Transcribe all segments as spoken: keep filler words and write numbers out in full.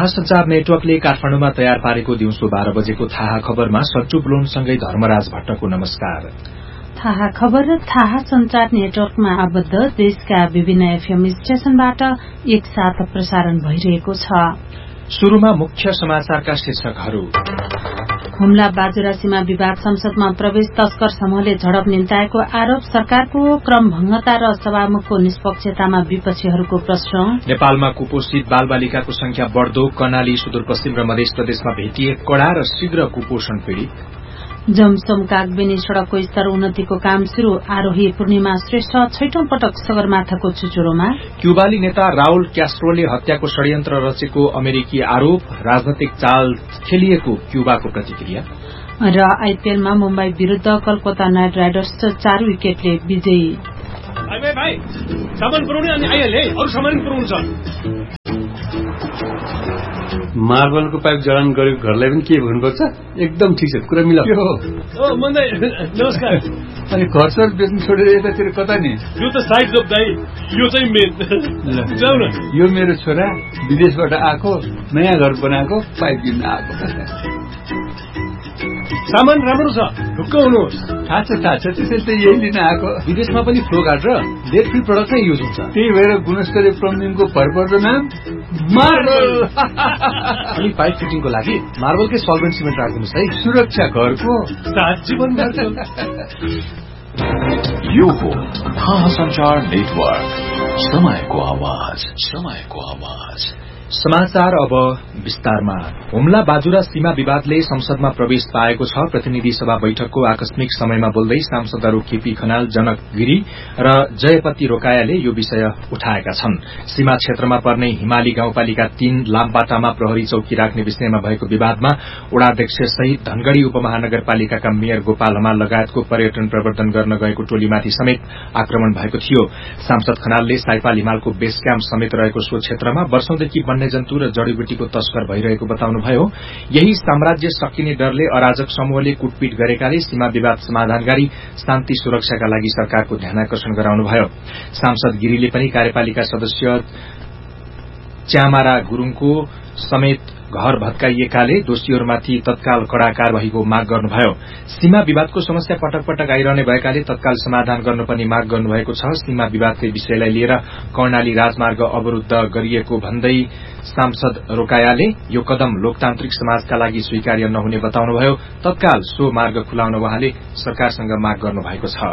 थाहा संचार नेटवर्कले काठमाडौँमा तयार पारेको दिउँसो बाह्र बजेको थाहा खबरमा सच्चु बुलोनसँगै धर्मराज भट्टको नमस्कार। थाहा खबर र थाहा संचार नेटवर्कमा आबद्ध देशका विभिन्न एफएम स्टेशनबाट एकसाथ प्रसारण भइरहेको छ। शुरूमा मुख्य समाचारका शीर्षकहरू। हुम्ला बाजुरा सीमा विवाद संसदमा प्रवेश, तस्कर समूहले झडप निम्ताएको आरोप, सरकारको क्रमभंगता र सभामुखको निष्पक्षतामा विपक्षीहरूको प्रश्न। नेपालमा कुपोषित बालबालिकाको संख्या बढ़दो, कर्णाली सुदूरपश्चिम र मध्य प्रदेशमा भेटिए कड़ा र शीघ्र कुपोषण पीड़ित। जमसम कागबेनी सड़कको स्तर उन्नतिको काम शुरू, आरोही पूर्णिमा श्रेष्ठ छैटौं पटक सगरमाथाको चुचुरोमा। क्युबाली नेता राउल क्यास्ट्रोले हत्याको षड्यन्त्र रचेको अमेरिकी आरोप, राजनैतिक चाल खेलिएको क्युबाको प्रतिक्रिया। र आईपीएलमा मुम्बई विरूद्ध कलकत्ता नाइट राइडर्स चार विकेटले विजयी। भाइ सामान पुर्याउने अनि आइहाले, अरु सामान पुर्याउनु छ। मार्बलको पाइप जडान गरेको घरलाई पनि के भन्नुपर्छ? एकदम ठिक छ, कुरा मिलाऊ। ओ मन्दै नमस्कार। अनि घर सर बेच्नु छोडेर यतातिर कता नि? यो त साइड जब दाइ, यो चाहिँ मेन। जाऊ न। यो मेरो छोरा विदेशबाट आएको, नयाँ घर बनाएको, पाइप किन्न आएको। सामान राम्रो छ, ढुक्क हुनुहोस्। थाहा छ थाहा छ, त्यसैले त यही लिन आएको। विदेशमा पनि फ्लो गार्ड र लेड फ्री प्रडक्ट नै युज हुन्छ। त्यही भएर गुणस्तरीय प्लम्बिङको भरपर्दो नाम मार्बल। अनि पाइप फिटिङको लागि मार्बलकै सल्भेन्ट सिमेन्ट राख्नुहोस् है। सुरक्षा घरको सात जीवन यो हो थाहा संचार नेटवर्क, समयको आवाज, समयको आवाज। समाचार अब विस्तारमा। हुम्ला बाजुरा सीमा विवादले संसदमा प्रवेश पाएको छ। प्रतिनिधि सभा बैठकको आकस्मिक समयमा बोल्दै सांसदहरू केपी खनाल, जनक गिरी र जयपति रोकायाले यो विषय उठाएका छन्। सीमा क्षेत्रमा पर्ने हिमाली गाउँपालिका तीन लामपाटामा प्रहरी चौकी राख्ने विषयमा भएको विवादमा वडाध्यक्ष सहित धनगढ़ी उपमहानगरपालिकाका मेयर गोपाल हमाल लगायतको पर्यटन प्रवर्धन गर्न गएको टोलीमाथि समेत आक्रमण भएको थियो। सांसद खनालले साइपाल हिमालको बेस क्याम्प समेत रहेको सो क्षेत्रमा वर्षौंदेखि वन्यजन्तु र जड़ीबुटीको तस्कर भइरहेको बताउनुभयो। यही साम्राज्य सकिने डरले अराजक समूहले कुटपिट गरेकाले सीमा विवाद समाधान गरी शान्ति सुरक्षाका लागि सरकारको ध्यानाकर्षण गराउनुभयो। सांसद गिरीले पनि कार्यपालिका सदस्य च्यामारा गुरूङको समेत घर भत्काइएकाले दोषीहरूमाथि तत्काल कड़ा कार्यवाहीको माग गर्नुभयो। सीमा विवादको समस्या पटक पटक आइरहने भएकाले तत्काल समाधान गर्नुपर्ने माग गर्नुभएको छ। सीमा विवादकै विषयलाई लिएर कर्णाली राजमार्ग अवरूद्ध गरिएको भन्दै सांसद रोकायाले यो कदम लोकतान्त्रिक समाजका लागि स्वीकार्य नहुने बताउनुभयो। तत्काल सो मार्ग खुलाउन उहाँले सरकारसँग माग गर्नुभएको छ।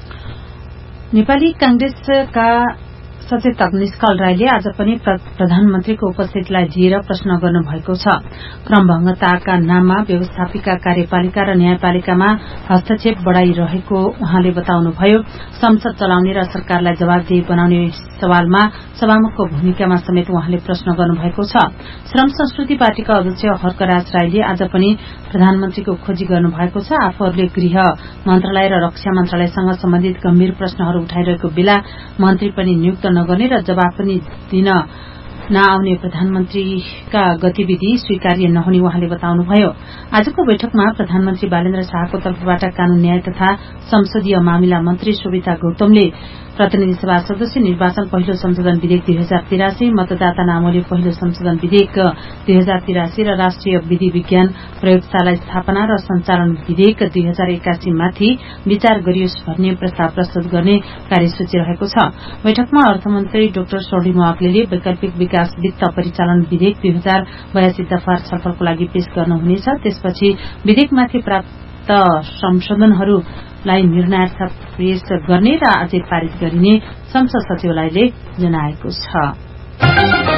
नेपाली कांग्रेसका सचेतक निष्कल राईले आज पनि प्रधानमन्त्रीको उपस्थितिलाई लिएर प्रश्न गर्नुभएको छ। क्रमभंगताका नाममा व्यवस्थापिका कार्यपालिका र न्यायपालिकामा हस्तक्षेप बढ़ाइरहेको उहाँले बताउनुभयो। संसद चलाउने र सरकारलाई जवाबदेही बनाउने सवालमा सभामुखको भूमिकामा समेत उहाँले प्रश्न गर्नुभएको छ। श्रम संस्कृति पार्टीका अध्यक्ष हर्कराज राईले आज पनि प्रधानमन्त्रीको खोजी गर्नुभएको छ। आफूहरूले गृह मन्त्रालय र रक्षा मन्त्रालयसँग सम्बन्धित गम्भीर प्रश्नहरू उठाइरहेको बेला मन्त्री पनि नियुक्त नगर्ने र जवाब पनि दिन नआउने प्रधानमन्त्रीका गतिविधि स्वीकार्य नहुने उहाँले बताउनुभयो। आजको बैठकमा प्रधानमन्त्री बालेन्द्र शाहको तर्फबाट कानून न्याय तथा संसदीय मामिला मन्त्री शोभिता गौतमले प्रतिनिधि सभा सदस्य निर्वाचन पहिलो संशोधन विधेयक दुई हजार तिरासी, मतदाता नामावली पहिलो संशोधन विधेयक दुई हजार तिरासी र राष्ट्रिय विधि विज्ञान प्रयोगशाला स्थापना र संचालन विधेयक दुई हजार एकासी माथि विचार गरियोस् भन्ने प्रस्ताव प्रस्तुत गर्ने कार्यसूची रहेको छ। बैठकमा अर्थमन्त्री डाक्टर शौरी मोवाक्लेले वैकल्पिक विकास वित्त परिचालन विधेयक दुई हजार बयासी दफा छलफलको लागि पेश गर्नुहुनेछ। त्यसपछि विधेयकमाथि प्राप्त संशोधनहरूलाई निर्णयार्थ पेश गर्ने र अझै पारित गरिने संसद सचिवालयले जनाएको छ।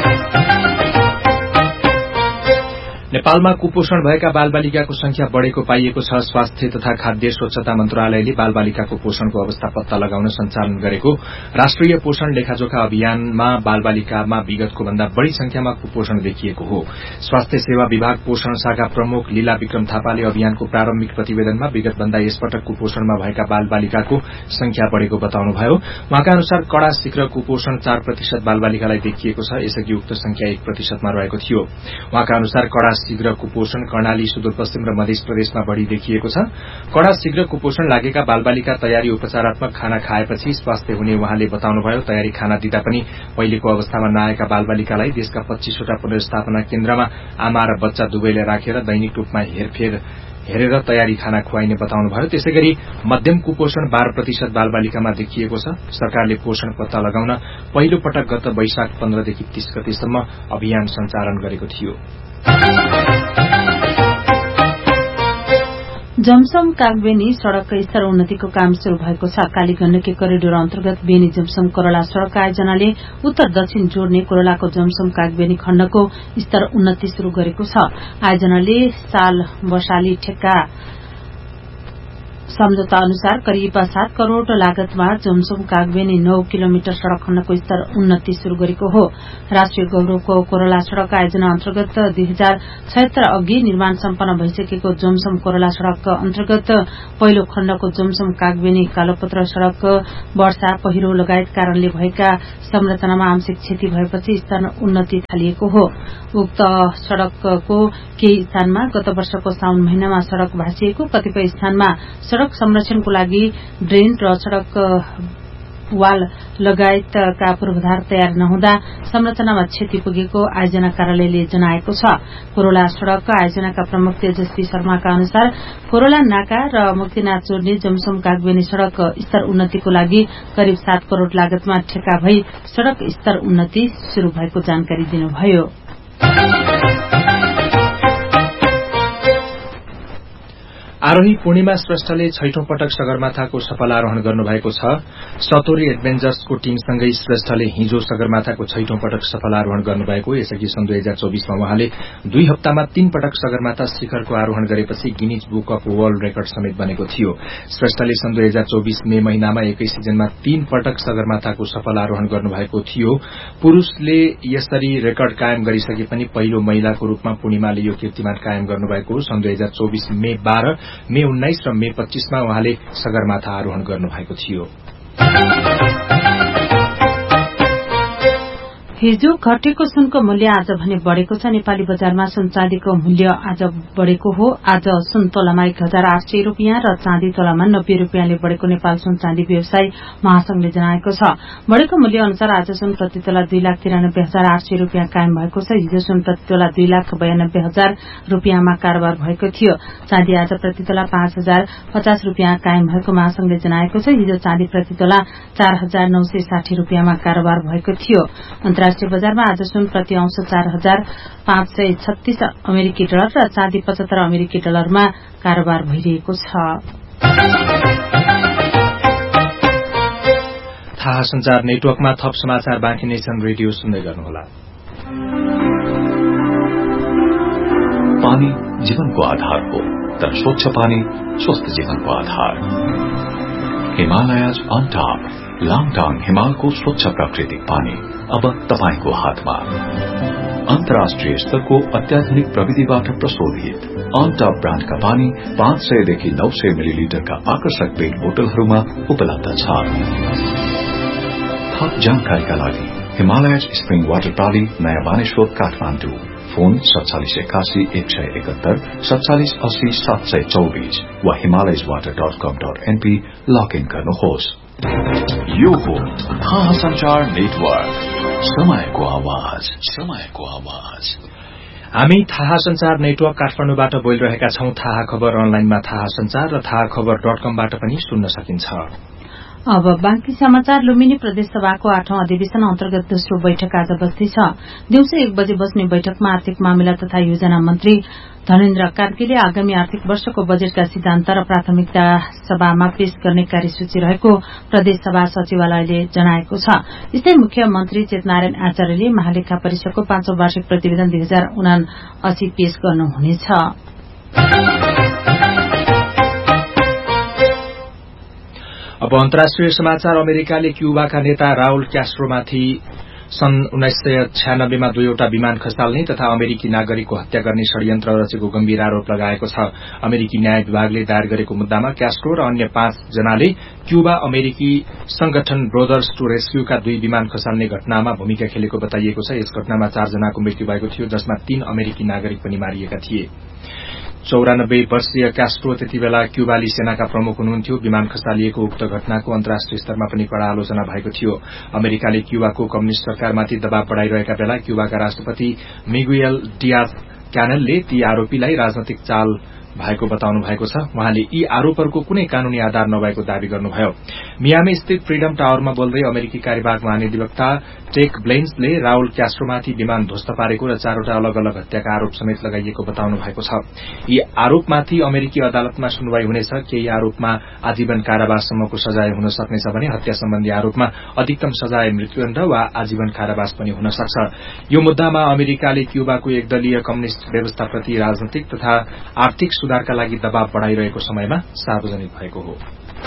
नेपालमा कुपोषण भएका बालबालिकाको संख्या बढ़ेको पाइएको छ। स्वास्थ्य तथा खाद्य स्वच्छता मन्त्रालयले बालबालिकाको पोषणको अवस्था पत्ता लगाउन सञ्चालन गरेको राष्ट्रिय पोषण लेखाजोखा अभियानमा बालबालिकामा विगतको भन्दा बढ़ी संख्यामा कुपोषण देखिएको हो। स्वास्थ्य सेवा विभाग पोषण शाखा प्रमुख लीला विक्रम थापाले अभियानको प्रारम्भिक प्रतिवेदनमा विगत भन्दा यसपटक कुपोषणमा भएका बालबालिकाको संख्या बढ़ेको बताउनुभयो। उहाँका अनुसार कड़ा शीघ्र कुपोषण चार प्रतिशत बालबालिकालाई देखिएको छ। यसअघि उक्त संख्या एक प्रतिशतमा रहेको थियो। उहाँका अनुसार कड़ा शीघ्र कुपोषण कर्णाली सुदूरपश्चिम र मध्य प्रदेशमा बढ़ी देखिएको छ। कड़ा शीघ्र कुपोषण लागेका बालबालिका तयारी उपचारात्मक खाना खाएपछि स्वास्थ्य हुने उहाँले बताउनुभयो। तयारी खाना दिँदा पनि पहिलेको अवस्थामा नआएका बालबालिकालाई देशका पच्चीसवटा पुनर्स्थापना केन्द्रमा आमा र बच्चा दुवैलाई राखेर दैनिक रूपमा हेरफेर हेरेर तयारी खाना खुवाइने बताउनुभयो। त्यसैगरी मध्यम कुपोषण बाह्र प्रतिशत बालबालिकामा देखिएको छ। सरकारले पोषण पत्ता लगाउन पहिलो पटक गत वैशाख पन्ध्रदेखि तीस गतेसम्म अभियान सञ्चालन गरेको थियो। जमसम कागबेनी सड़क स्तर उन्नतिको काम शुरू भएको छ। काली गण्डकी करिडोर अन्तर्गत बेनी जमसम कोरोला सड़क आयोजनाले उत्तर दक्षिण जोड्ने कोरोलाको जमसम कागबेनी खण्डको स्तर उन्नति शुरू गरेको छ। आयोजनाले साल वसाली ठेक्का सम्झौता अनुसार करिब सात करोड़ लागतमा जमसम कागबेनी नौ किलोमिटर सड़क खण्डको स्तर उन्नति शुरू गरेको हो। राष्ट्रिय गौरवको कोरोला सड़क आयोजना अन्तर्गत दुई हजार छयत्तर अघि निर्माण सम्पन्न भइसकेको जमसम कोरोला सड़क अन्तर्गत पहिलो खण्डको जमसम कागबेनी कालोपत्र सड़क वर्षा पहिरो लगायत कारणले भएका संरचनामा आंशिक क्षति भएपछि स्तर उन्नति थालिएको हो। उक्त सड़कको केही स्थानमा गत वर्षको साउन महिनामा सड़क भाँसिएको, कतिपय स्थानमा सड़क संरक्षणको लागि ड्रेन र सड़क वाल लगायतका पूर्वाधार तयार नहुँदा संरचनामा क्षति पुगेको आयोजना कार्यालयले जनाएको छ। कोरोला सड़क आयोजनाका प्रमुख तेजस्वी शर्माका अनुसार कोरोला नाका र मुक्तिनाथ जोड्ने जमसम कागबेनी सड़क स्तर उन्नतिको लागि करिब सात करोड़ लागतमा ठेक्का भई सड़क स्तर उन्नति शुरू भएको जानकारी दिनुभयो। आरोही पूर्णिमा श्रेष्ठले छैठौं पटक सगरमाथाको सफल आरोहण गर्नुभएको छ। सतोरी एडभेन्चर्सको टीमसँगै श्रेष्ठले हिजो सगरमाथाको छैठौं पटक सफल आरोहण गर्नुभएको। यसअघि सन् दुई हजार चौबीसमा उहाँले दुई हप्तामा तीन पटक सगरमाथा शिखरको आरोहण गरेपछि Guinness book of world record समेत बनेको थियो। श्रेष्ठले सन् दुई हजार चौबीस मे महिनामा एकै सिजनमा तीन पटक सगरमाथाको सफल आरोहण गर्नुभएको थियो। पुरूषले यसरी रेकर्ड कायम गरिसके पनि पहिलो महिलाको रूपमा पूर्णिमाले यो कीर्तिमान कायम गर्नुभएको। सन् दुई हजार चौबीस मे बाह्र मे उन्नाइस र मे पच्चीसमा उहाँले सगरमाथा आरोहण गर्नुभएको थियो। हिजो घटेको सुनको मूल्य आज भने बढ़ेको छ। नेपाली बजारमा सुन चाँदीको मूल्य आज बढ़ेको हो। आज सुन तोलामा एक हजार आठ सय रूपियाँ र चाँदी तोलामा नब्बे रूपियाँले बढ़ेको नेपाल सुन चाँदी व्यवसायी महासंघले जनाएको छ। बढ़ेको मूल्य अनुसार आज सुन प्रति तोला दुई लाख तिरानब्बे हजार आठ सय रूपियाँ कायम भएको छ। हिजो सुन प्रति तोला दुई लाख बयानब्बे हजार रूपियाँमा कारोबार भएको थियो। चाँदी आज प्रति तोला पाँच हजार पचास रूपियाँ कायम भएको महासंघले जनाएको छ। हिजो चाँदी प्रति तोला चार हजार नौ सय साठी रूपियाँमा कारोबार भएको थियो। अन्तर्राष्ट्रिय बजारमा आज सुन प्रति अंश चार हजार पाँच सय छत्तीस अमेरिकी डलर र चाँदी पचहत्तर अमेरिकी डलरमा कारोबार भइरहेको छ। थाहा संचार नेटवर्कमा थप समाचार बाँकी नै छन्। रेडियो सुन्दै गर्नुहोला। पानी जीवनको आधार हो, तर स्वच्छ पानी स्वस्थ जीवनको आधार। हिमालयज अन टप लाङटाङ हिमालको स्वच्छ प्राकृतिक पानी अब तपाईको हातमा। अन्तर्राष्ट्रिय स्तरको अत्याधुनिक प्रविधिबाट प्रशोधित अन टप ब्रान्डका पानी पाँच सयदेखि नौ सय मिलिलिटरका आकर्षक पेट बोतलहरूमा उपलब्ध छ। थप जानकारीका लागि हिमालयज स्प्रिङ वाटर प्रणाली नयाँ बानेश्वर काठमाडौँ। फोन सत्तालिस एकासी एक सय एकहत्तर सत्तालिस अस्सी सात सय चौबीस वा हिमालयज वाटर डट कम डट एनपी लगइन गर्नुहोस्। यो हो थाहा संचार नेटवर्क, समयको आवाज, समयको आवाज। हामी थाहा संचार नेटवर्क काठमाडौँबाट बोलिरहेका छौं। थाहा खबर अनलाइनमा थाहा संचार र थाहा खबर डट कमबाट पनि सुन्न सकिन्छ। अब बाँकी समाचार। लुम्बिनी प्रदेशसभाको आठौं अधिवेशन अन्तर्गत दोस्रो बैठक आज बस्दैछ। दिउँसो एक बजे बस्ने बैठकमा आर्थिक मामिला तथा योजना मन्त्री धनेन्द्र कार्कीले आगामी आर्थिक वर्षको बजेटका सिद्धान्त र प्राथमिकता सभामा पेश गर्ने कार्यसूची रहेको प्रदेशसभा सचिवालयले जनाएको छ। यस्तै मुख्यमन्त्री चेतनारायण आचार्यले महालेखा परिषदको पाँचौं वार्षिक प्रतिवेदन दुई हजार उनासी पेश गर्नुहुनेछ। अब अन्तर्राष्ट्रिय समाचार। अमेरिकाले क्युबाका नेता राउल क्यास्ट्रोमाथि सन् उन्नाइस सय छयानब्बेमा दुईवटा विमान खसाल्ने तथा अमेरिकी नागरिकको हत्या गर्ने षड्यन्त्र रचेको गम्भीर आरोप लगाएको छ। अमेरिकी न्याय विभागले दायर गरेको मुद्दामा क्यास्ट्रो र अन्य पाँच जनाले क्यूबा अमेरिकी संगठन ब्रोदर्स टू रेस्क्यूका दुई विमान खसाल्ने घटनामा भूमिका खेलेको बताइएको छ। यस घटनामा चारजनाको मृत्यु भएको थियो, जसमा तीन अमेरिकी नागरिक पनि मारिएका थिए। चौरानब्बे वर्षीय क्यास्ट्रो त्यतिबेला क्यूबाली सेनाका प्रमुख हुनुहुन्थ्यो। विमान खसालिएको उक्त घटनाको अन्तर्राष्ट्रिय स्तरमा पनि कड़ा आलोचना भएको थियो। अमेरिकाले क्यूबाको कम्युनिष्ट सरकारमाथि दबाव बढ़ाइरहेका बेला क्यूबाका राष्ट्रपति मिगुएल डियाज क्यानेलले ती आरोपीलाई राजनैतिक चाल भएको बताउनु भएको छ। उहाँले यी आरोपहरूको कुनै कानूनी आधार नभएको दावी गर्नुभयो। मियामी स्थित फ्रीडम टावरमा बोल्दै अमेरिकी कार्यवाहक महानिधिवक्ता टेक ब्लेन्सले राउल क्यास्ट्रोमाथि विमान ध्वस्त पारेको र चारवटा अलग अलग हत्याका आरोप समेत लगाइएको बताउनु भएको छ। यी आरोपमाथि अमेरिकी अदालतमा सुनवाई हुनेछ। केही आरोपमा आजीवन कारावाससम्मको सजाय हुन सक्नेछ भने हत्या सम्बन्धी आरोपमा अधिकतम सजाय मृत्युदण्ड वा आजीवन कारावास पनि हुन सक्छ। यो मुद्दामा अमेरिकाले क्यूबाको एकदलीय कम्युनिष्ट व्यवस्थाप्रति राजनैतिक तथा आर्थिक सुधारका लागि दबाव बढ़ाइरहेको समयमा सार्वजनिक भएको हो।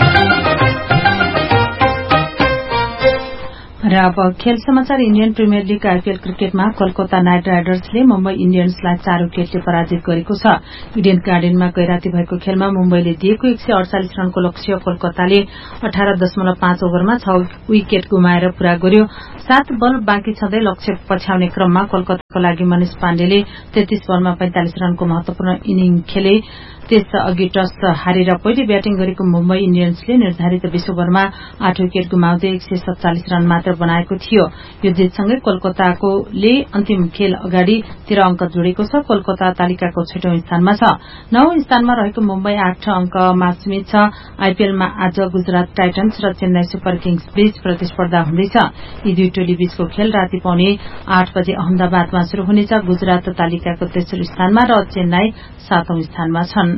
र अब खेल समाचार। इण्डियन प्रिमियर लीग आईपीएल क्रिकेटमा कोलकाता नाइट राइडर्सले मुम्बई इण्डियन्सलाई चार विकेटले पराजित गरेको छ। इडेन गार्डनमा गैराती भएको खेलमा मुम्बईले दिएको एक सय अडचालिस रनको लक्ष्य कोलकाताले अठार दशमलव पाँच ओभरमा छ विकेट गुमाएर पूरा गर्यो। सात बल बाँकी छँदै लक्ष्य पछ्याउने क्रममा कोलकाताको लागि मनिष पाण्डेले तेत्तीस बलमा पैंतालिस रनको महत्वपूर्ण इनिङ खेले। त्यस अघि टस हारेर पहिले ब्याटिङ गरेको मुम्बई इण्डियन्सले निर्धारित बीस ओभरमा आठ विकेट गुमाउँदै एक सय सत्तालिस रन मात्र बनाएको थियो। यो जितसँगै कोलकाताकोले अन्तिम खेल अगाडि तेह्र अंक जोडेको छ। कोलकाता तालिकाको छैटौं स्थानमा छ। नौ स्थानमा रहेको मुम्बई आठ अंकमा सीमित छ। आईपीएलमा आज गुजरात टाइटन्स र चेन्नई सुपर किङ्स बीच प्रतिस्पर्धा हुँदैछ। यी दुई टोली बीचको खेल राति पाउने आठ बजे अहमदाबादमा शुरू हुनेछ। गुजरात तालिकाको तेस्रो स्थानमा र चेन्नई सातौं स्थानमा छन्।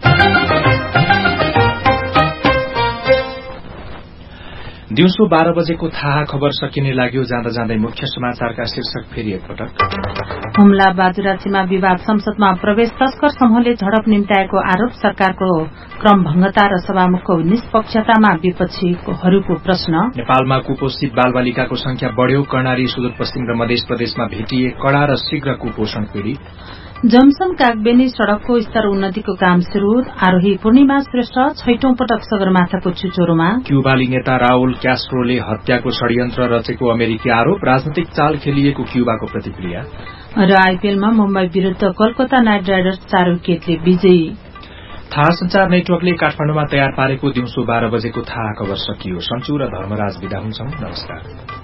दिउँसो बाह्र बजेको थाहा खबर सकिने लाग्यो। जाँदा जाँदै मुख्य समाचारका शीर्षक फेरि एकपटक। हुम्ला बाजुरा सीमा विवाद संसदमा प्रवेश। तस्कर समूहले झडप निम्त्याएको आरोप। सरकारको क्रमभंगता र सभामुखको निष्पक्षतामा विपक्षीहरूको प्रश्न। नेपालमा कुपोषित बालबालिकाको संख्या बढ़्यो। कर्णाली सुदूरपश्चिम र मध्य प्रदेशमा भेटिए कड़ा र शीघ्र कुपोषण पीड़ित। जमसन कागबेनी सड़कको स्तर उन्नतिको काम शुरू। आरोही पूर्णिमा श्रेष्ठ छैटौं पटक सगरमाथाको चुचोरोमा। क्यूबाली नेता राउल क्यास्ट्रोले हत्याको षड्यन्त्र रचेको अमेरिकी आरोप। राजनैतिक चाल खेलिएको क्यूबाको प्रतिक्रिया। र आईपीएलमा मुम्बई विरूद्ध कोलकाता नाइट राइडर्स चार विकेटले विजयी। थाहा संचार नेटवर्कले काठमाडौँमा तयार पारेको दिउँसो बाह्र बजेको थाहा खबर सकियो। सन्चु र धर्मराज विदा हुन्छौं। नमस्कार।